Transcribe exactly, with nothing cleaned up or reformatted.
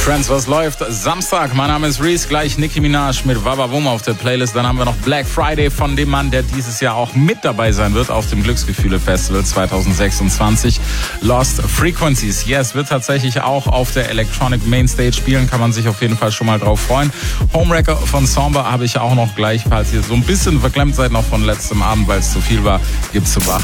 Friends, was läuft? Samstag, mein Name ist Reese, gleich Nicki Minaj mit Wabawum auf der Playlist. Dann haben wir noch Black Friday von dem Mann, der dieses Jahr auch mit dabei sein wird auf dem Glücksgefühle Festival zwanzig sechsundzwanzig. Lost Frequencies. Yes, wird tatsächlich auch auf der Electronic Mainstage spielen, kann man sich auf jeden Fall schon mal drauf freuen. Homewrecker von Somber habe ich auch noch gleich, falls ihr so ein bisschen verklemmt seid noch von letztem Abend, weil es zu viel war, gibt's zum Wach.